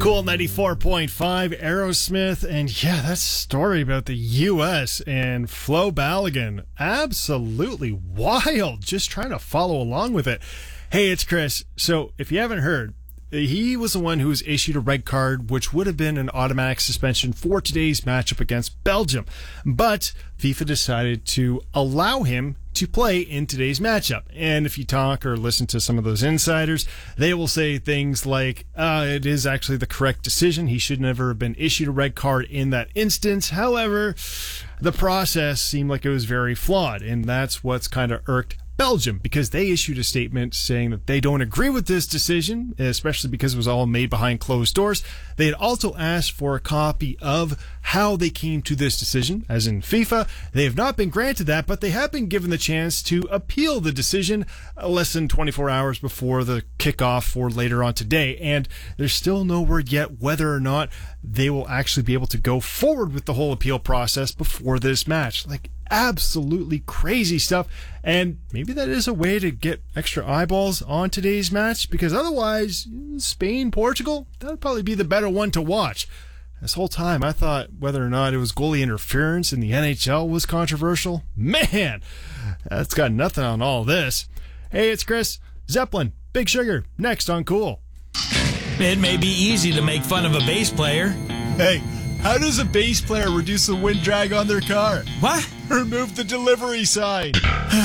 Cool 94.5 Aerosmith, and yeah, that story about the U.S. and Flo Balogun, absolutely wild. Just trying to follow along with it. Hey, it's Chris. So if you haven't heard, he was the one who was issued a red card, which would have been an automatic suspension for today's matchup against Belgium. But FIFA decided to allow him to play in today's matchup. And if you talk or listen to some of those insiders, they will say things like, it is actually the correct decision. He should never have been issued a red card in that instance. However, the process seemed like it was very flawed. And that's what's kind of irked Belgium, because they issued a statement saying that they don't agree with this decision, especially because it was all made behind closed doors. They had also asked for a copy of how they came to this decision, as in FIFA. They have not been granted that, but they have been given the chance to appeal the decision less than 24 hours before the kickoff for later on today. And there's still no word yet whether or not they will actually be able to go forward with the whole appeal process before this match. Like, absolutely crazy stuff, and maybe that is a way to get extra eyeballs on today's match, because otherwise Spain, Portugal, that would probably be the better one to watch. This whole time I thought whether or not it was goalie interference in the NHL was controversial. Man, that's got nothing on all this. Hey, it's Chris. Zeppelin, Big Sugar, next on Cool. It may be easy to make fun of a bass player. Hey, how does a bass player reduce the wind drag on their car? What? Remove the delivery sign.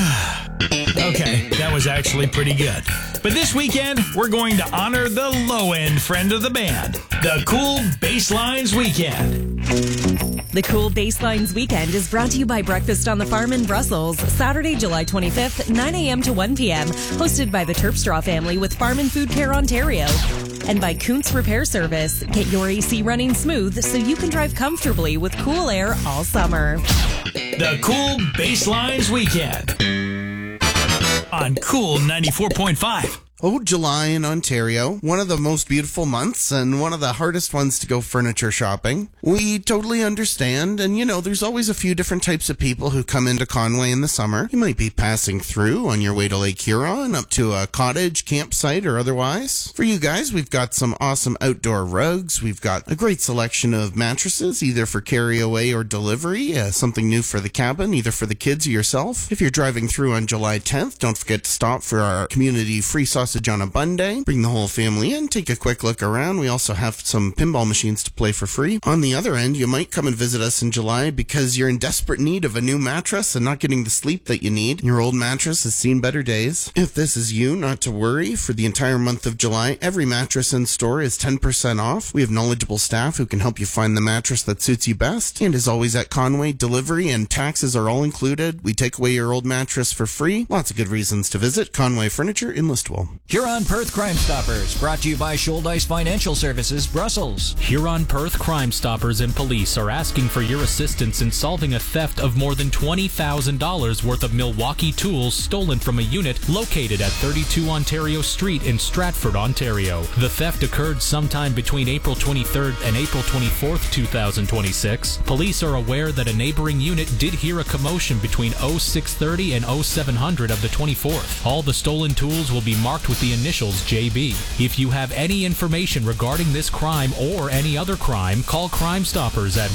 Okay, that was actually pretty good. But this weekend, we're going to honor the low-end friend of the band, the Cool Basslines Weekend. The Cool Basslines Weekend is brought to you by Breakfast on the Farm in Brussels, Saturday, July 25th, 9 a.m. to 1 p.m., hosted by the Terpstra family with Farm and Food Care Ontario. And by Kuntz Repair Service. Get your AC running smooth so you can drive comfortably with cool air all summer. The Cool Basslines Weekend on Cool 94.5. Oh, July in Ontario, one of the most beautiful months and one of the hardest ones to go furniture shopping. We totally understand, and there's always a few different types of people who come into Conway in the summer. You might be passing through on your way to Lake Huron, up to a cottage, campsite, or otherwise. For you guys, we've got some awesome outdoor rugs. We've got a great selection of mattresses, either for carry away or delivery, something new for the cabin, either for the kids or yourself. If you're driving through on July 10th, don't forget to stop for our community free sausage on a Bunday. Bring the whole family in, take a quick look around. We also have some pinball machines to play for free. On the other end, you might come and visit us in July because you're in desperate need of a new mattress and not getting the sleep that you need. Your old mattress has seen better days. If this is you, not to worry. For the entire month of July, every mattress in store is 10% off. We have knowledgeable staff who can help you find the mattress that suits you best. And as always at Conway, delivery and taxes are all included. We take away your old mattress for free. Lots of good reasons to visit Conway Furniture in Listowel. Huron Perth Crime Stoppers, brought to you by Shouldice Financial Services, Brussels. Huron Perth Crime Stoppers and police are asking for your assistance in solving a theft of more than $20,000 worth of Milwaukee tools stolen from a unit located at 32 Ontario Street in Stratford, Ontario. The theft occurred sometime between April 23rd and April 24th, 2026. Police are aware that a neighboring unit did hear a commotion between 0630 and 0700 of the 24th. All the stolen tools will be marked with the initials JB. If you have any information regarding this crime or any other crime, call Crime Stoppers at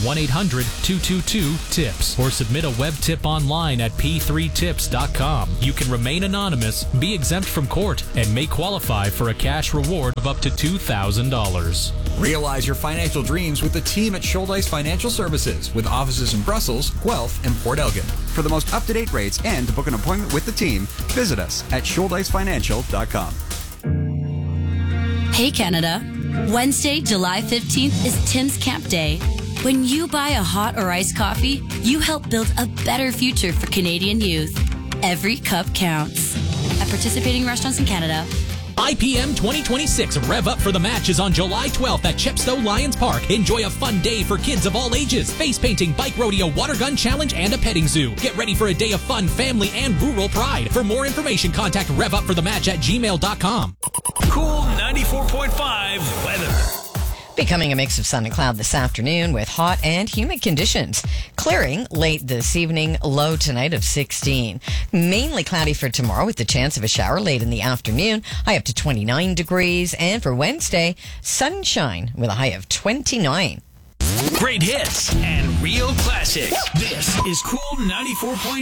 1-800-222-TIPS or submit a web tip online at p3tips.com. You can remain anonymous, be exempt from court, and may qualify for a cash reward of up to $2,000. Realize your financial dreams with the team at Shouldice Financial Services, with offices in Brussels, Guelph, and Port Elgin. For the most up-to-date rates and to book an appointment with the team, visit us at ShouldiceFinancial.com. Hey Canada, Wednesday, July 15th is Tim's Camp Day. When you buy a hot or iced coffee, you help build a better future for Canadian youth. Every cup counts. At participating restaurants in Canada. IPM 2026 Rev Up for the Match is on July 12th at Chepstow Lions Park. Enjoy a fun day for kids of all ages. Face painting, bike rodeo, water gun challenge, and a petting zoo. Get ready for a day of fun, family, and rural pride. For more information, contact revupforthematch@gmail.com. Cool 94.5 weather. Becoming a mix of sun and cloud this afternoon with hot and humid conditions. Clearing late this evening, low tonight of 16. Mainly cloudy for tomorrow with the chance of a shower late in the afternoon, high up to 29 degrees. And for Wednesday, sunshine with a high of 29. Great hits and real classics. This is Cool 94.5.